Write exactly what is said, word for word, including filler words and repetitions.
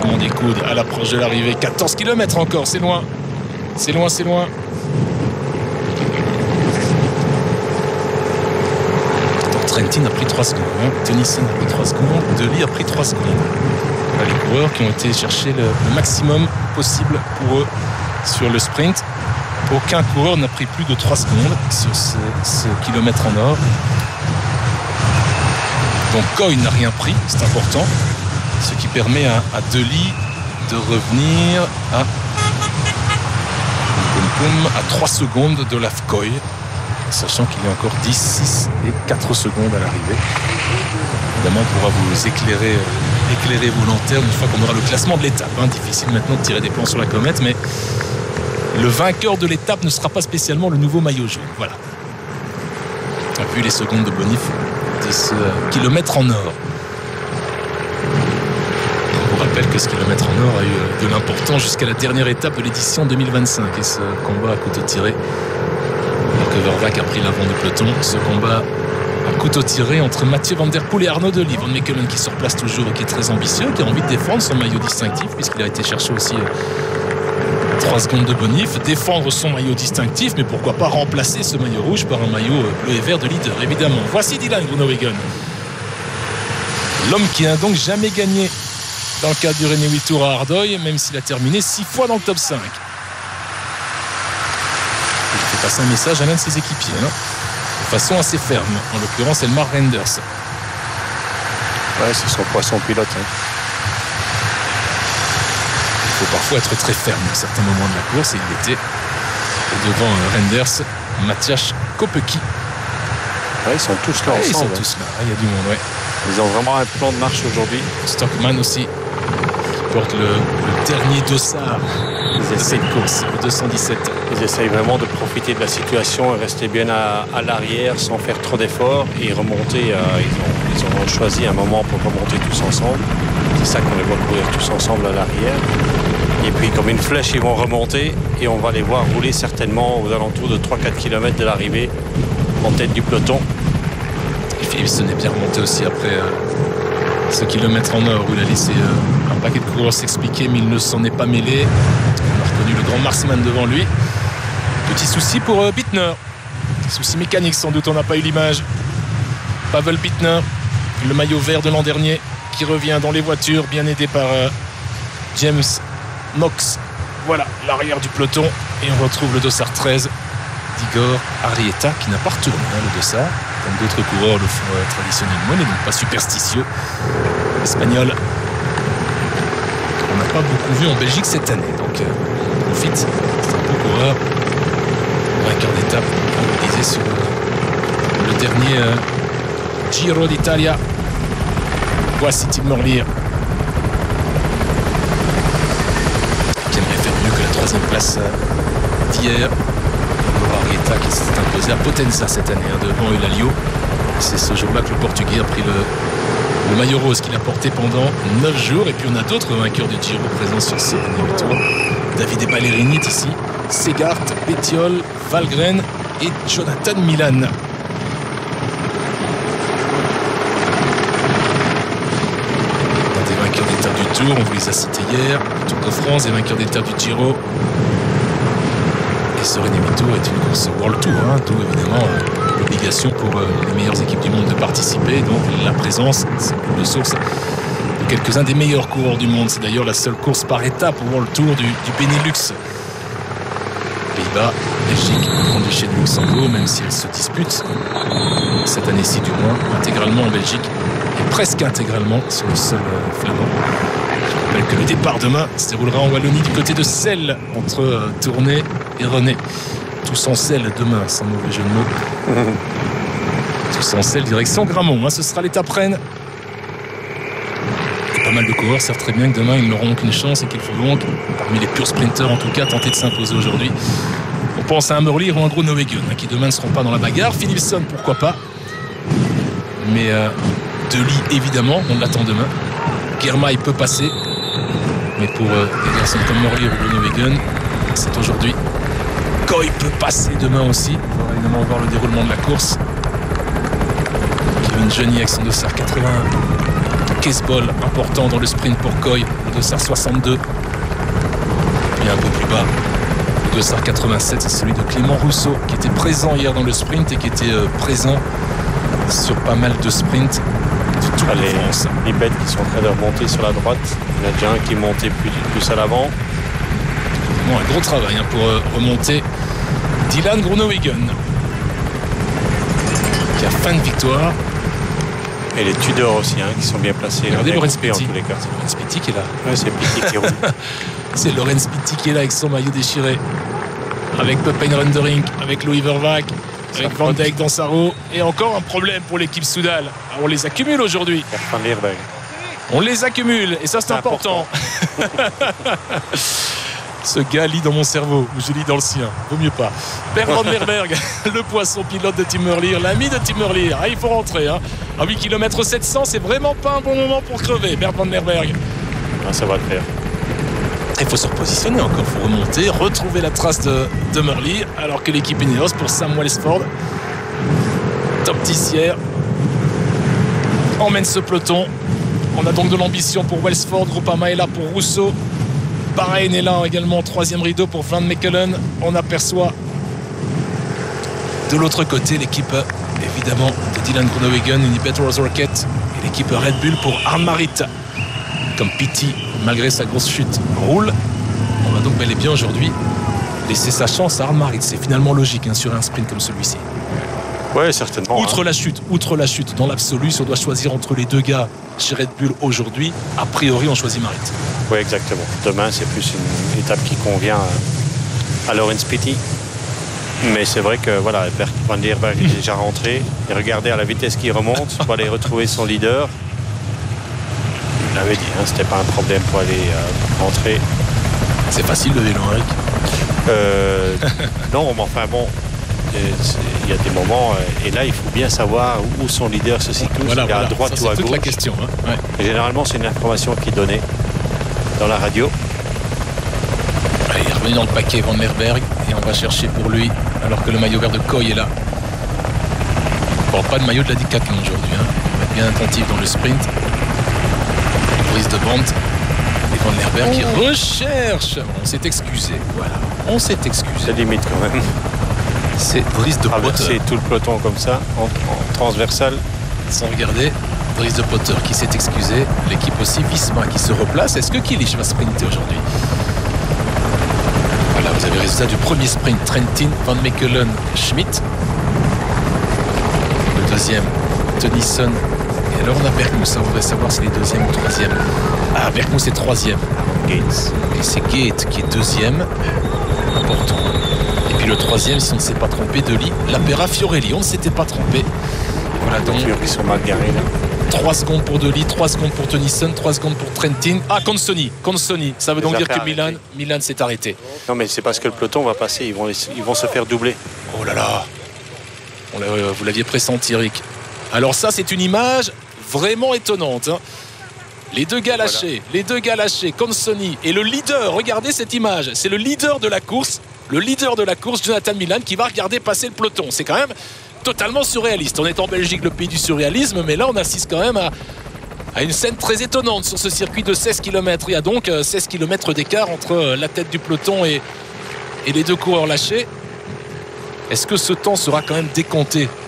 serrement des coudes à l'approche de l'arrivée. quatorze kilomètres encore, c'est loin. C'est loin, c'est loin. Trentin a pris trois secondes. Hein. Tennyson a pris trois secondes. Dely a pris trois secondes. Voilà, les coureurs qui ont été chercher le, le maximum possible pour eux sur le sprint. Aucun coureur n'a pris plus de trois secondes sur ce, ce kilomètre en or. Donc Coy n'a rien pris, c'est important. Ce qui permet à, à Dely de revenir à, poum, poum, à trois secondes de Lafcoy. Sachant qu'il y a encore dix, six et quatre secondes à l'arrivée. Évidemment, on pourra vous éclairer, euh, éclairer vos lanternes une fois qu'on aura le classement de l'étape. Hein. Difficile maintenant de tirer des plans sur la comète, mais le vainqueur de l'étape ne sera pas spécialement le nouveau maillot jaune. Voilà. Vu les secondes de bonif de ce kilomètre en or. On vous rappelle que ce kilomètre en or a eu de l'importance jusqu'à la dernière étape de l'édition deux mille vingt-cinq. Et ce combat à couteau tiré, Vervac a pris l'avant du peloton. Ce combat à couteau tiré entre Mathieu Van Der Poel et Arnaud Dely. Van Mechelen qui se replace toujours et qui est très ambitieux, qui a envie de défendre son maillot distinctif puisqu'il a été chercher aussi trois secondes de bonif, défendre son maillot distinctif, mais pourquoi pas remplacer ce maillot rouge par un maillot bleu et vert de leader, évidemment. Voici Dylan Groenewegen, l'homme qui n'a donc jamais gagné dans le cadre du Renewi Tour à Ardeuil, même s'il a terminé six fois dans le top cinq. Il fait passer un message à l'un de ses équipiers, hein, de façon assez ferme. En l'occurrence, Elmar Renders. Ouais, c'est son poisson pilote. Hein. Il faut parfois être très ferme à certains moments de la course, et il était devant Renders, Matthias Kopecky. Ouais, ils sont tous là ouais, ensemble. Ils sont hein. tous là, il y a du monde, ouais. Ils ont vraiment un plan de marche aujourd'hui. Stockman aussi porte le, le dernier dossard de cette course, le deux cent dix-sept. Ils essayent vraiment de profiter de la situation et rester bien à, à l'arrière sans faire trop d'efforts et remonter. Euh, ils, ont, ils ont choisi un moment pour remonter tous ensemble. C'est ça qu'on les voit courir tous ensemble à l'arrière. Et puis comme une flèche, ils vont remonter et on va les voir rouler certainement aux alentours de trois à quatre kilomètres de l'arrivée en tête du peloton. Et Philipson est bien remonté aussi après euh, ce kilomètre en or où il a laissé euh, un paquet de coureurs s'expliquer, mais il ne s'en est pas mêlé. On a reconnu le grand marksman devant lui. Petit souci pour euh, Bittner. Souci mécanique sans doute, on n'a pas eu l'image. Pavel Bittner, le maillot vert de l'an dernier, qui revient dans les voitures, bien aidé par euh, James Knox. Voilà l'arrière du peloton. Et on retrouve le dossard treize d'Igor Arrieta, qui n'a pas retourné hein, le dossard, comme d'autres coureurs le font euh, traditionnellement, mais donc pas superstitieux. L'espagnol, on n'a pas beaucoup vu en Belgique cette année, donc euh, on profite. C'est un beau coureur, vainqueur d'étape, on disait sur euh, le dernier euh, Giro d'Italia. Voici Tim Merlier, qui aimerait faire mieux que la troisième place euh, d'hier. Arrieta qui s'est imposé à Potenza cette année hein, devant Elalio. C'est ce jour-là que le Portugais a pris le, le maillot rose qu'il a porté pendant neuf jours. Et puis on a d'autres vainqueurs du Giro présents sur ce dernier tour. Davide Ballerini est ici, Segart, Bettiol, Valgren et Jonathan Milan. Des vainqueurs d'étape du Tour, on vous les a cités hier, le Tour de France, des vainqueurs d'étape du Giro. Ce Renewi Tour est une course World Tour, hein, d'où évidemment euh, l'obligation pour euh, les meilleures équipes du monde de participer, donc la présence, c'est une de source de quelques-uns des meilleurs coureurs du monde. C'est d'ailleurs la seule course par étape au World Tour du, du Benelux. Pays-Bas, Belgique, Grand-Duché de Luxembourg, même si elles se disputent, cette année-ci du moins, intégralement en Belgique et presque intégralement sur le sol euh, flamand. Je rappelle que le départ demain se déroulera en Wallonie du côté de Celle, entre euh, Tournai et René. Tous en Celle demain, sans mauvais jeu de mots. Mmh. Tous en Celle, direction Gramont. Hein, ce sera l'étape Rennes. Et pas mal de coureurs savent très bien que demain, ils n'auront aucune chance et qu'il faut donc, parmi les purs sprinteurs en tout cas, tenter de s'imposer aujourd'hui. On pense à un Merlier ou un Groenewegen, hein, qui demain ne seront pas dans la bagarre. Philipson, pourquoi pas. Mais euh, Dely, évidemment, on l'attend demain. Girmay peut passer. Mais pour euh, des garçons comme Merlier ou Groenewegen, c'est aujourd'hui. Coy peut passer demain aussi. On va évidemment voir le déroulement de la course. Kevin Johnny avec son dossard quatre-vingts, Caseball important dans le sprint pour Coy, le dossard soixante-deux. Puis un peu plus bas, le dossard quatre-vingt-sept, c'est celui de Clément Rousseau qui était présent hier dans le sprint et qui était euh, présent sur pas mal de sprints de toute la France. Les bêtes qui sont en train de remonter sur la droite. Il y en a déjà un qui est monté plus, plus à l'avant. Bon, un gros travail hein, pour euh, remonter Dylan Groenewegen qui a fin de victoire. Et les Tudors aussi hein, qui sont bien placés. Regardez Laurens Pitty Pitty. En tous les cas. C'est Laurens Pitty qui est là. Ouais, c'est Pitty qui roule. C'est Laurens Pitty qui est là avec son maillot déchiré. Avec Pepijn Rendering, avec Louis Vervaek, avec Van Dijk dans sa roue. Et encore un problème pour l'équipe Soudal. Alors, on les accumule aujourd'hui. Van Leerberg. On les accumule et ça c'est, c'est important. important. Ce gars lit dans mon cerveau, ou je lis dans le sien, vaut mieux pas. Per Van Leerberg, le poisson pilote de Tim Merlier, l'ami de Tim Merlier. Ah, il faut rentrer. Hein. À huit kilomètres sept cents, c'est vraiment pas un bon moment pour crever, Per Van Leerberg. Ah, ça va le faire. Il faut se repositionner encore, il faut remonter, retrouver la trace de, de Merlier, alors que l'équipe Ineos pour Sam Welsford, top tissière, emmène ce peloton. On a donc de l'ambition pour Welsford, Groupama est là pour Rousseau. Bahreïn est là également, troisième rideau pour Van Mechelen. On aperçoit de l'autre côté l'équipe évidemment de Dylan Groenewegen, Unibet Rose Rocket et l'équipe Red Bull pour Armarit. Comme Pitty, malgré sa grosse chute, roule. On va donc bel et bien aujourd'hui laisser sa chance à Armarit. C'est finalement logique hein, sur un sprint comme celui-ci. Oui, certainement. Outre hein. la chute, outre la chute, dans l'absolu, si on doit choisir entre les deux gars chez Red Bull aujourd'hui, a priori on choisit Marit. Oui, exactement. Demain, c'est plus une étape qui convient à Laurens Pitty. Mais c'est vrai que voilà, Bert Van Leerberg est déjà rentré. Et regardez à la vitesse qu'il remonte pour aller retrouver son leader. Il l'avait dit, hein, c'était pas un problème pour aller euh, rentrer. C'est facile le vélo, Eric. Euh, non, mais enfin bon. Il y a des moments, et là il faut bien savoir où son leader se situe, voilà, il est à voilà. droite ça, ou à c'est toute gauche. La question, hein. Ouais. Et généralement c'est une information qui est donnée dans la radio. Allez, il est revenu dans le paquet Van Leerberg et on va chercher pour lui, alors que le maillot vert de Coy est là. Bon, pas de maillot de la Decathlon aujourd'hui, hein. On va être bien attentif dans le sprint. Prise de bande. Et Van Leerberg oh. qui recherche. On s'est excusé, voilà. On s'est excusé. C'est limite quand même. C'est Dries de Potter. C'est tout le peloton comme ça, en, en transversal. Sans regarder, Dries de Potter qui s'est excusé. L'équipe aussi, Visma qui se replace. Est-ce que Killich va sprinter aujourd'hui? Voilà, vous avez le résultat du premier sprint. Trentin, Van Mechelen, Schmidt. Le deuxième, Tennyson. Et alors on a Bergmus. On voudrait savoir si c'est les deuxième ou troisième. Ah, Bergmus est troisième. Gates. Et c'est Gate qui est deuxième. Important. Et puis le troisième, si on ne s'est pas trompé, Deli, Lapera Fiorelli, on ne s'était pas trompé. Et voilà donc. Ils sont mal garés là. trois secondes pour Deli, trois secondes pour Tennyson, trois secondes pour Trentin. Ah, Consoni, Consoni. Ça veut donc dire que Milan, Milan s'est arrêté. Non, mais c'est parce que le peloton va passer, ils vont, les, ils vont se faire doubler. Oh là là. On l'a, vous l'aviez pressenti, Eric. Alors ça, c'est une image vraiment étonnante. Hein. Les deux gars lâchés, voilà. les deux gars lâchés, Consoni et le leader. Regardez cette image. C'est le leader de la course. Le leader de la course, Jonathan Milan, qui va regarder passer le peloton. C'est quand même totalement surréaliste. On est en Belgique, le pays du surréalisme, mais là on assiste quand même à, à une scène très étonnante sur ce circuit de seize kilomètres. Il y a donc seize kilomètres d'écart entre la tête du peloton et, et les deux coureurs lâchés. Est-ce que ce temps sera quand même décompté